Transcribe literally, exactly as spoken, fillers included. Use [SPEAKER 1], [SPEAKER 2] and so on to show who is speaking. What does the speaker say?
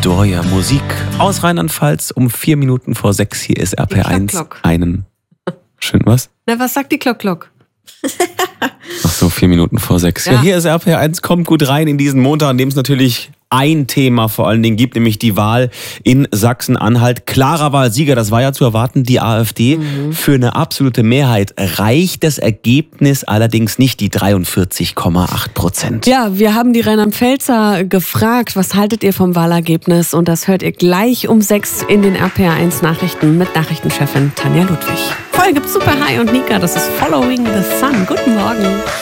[SPEAKER 1] Doria. Musik aus Rheinland-Pfalz um vier Minuten vor sechs. Hier ist R P R eins.
[SPEAKER 2] Klock, Klock.
[SPEAKER 1] Einen. Schön was?
[SPEAKER 2] Na, was sagt die Klock, Klock?
[SPEAKER 1] Ach so, vier Minuten vor sechs. Ja. Ja, hier ist R P R eins. Kommt gut rein in diesen Montag, an dem es natürlich ein Thema vor allen Dingen gibt, nämlich die Wahl in Sachsen-Anhalt. Klarer Wahlsieger, das war ja zu erwarten, die AfD. Mhm. Für eine absolute Mehrheit reicht das Ergebnis allerdings nicht, die dreiundvierzig Komma acht Prozent.
[SPEAKER 2] Ja, wir haben die Rheinland-Pfälzer gefragt, was haltet ihr vom Wahlergebnis? Und das hört ihr gleich um sechs in den R P R eins Nachrichten mit Nachrichtenchefin Tanja Ludwig. Vorher gibt's Super High und Nika, das ist Following the Sun. Guten Morgen.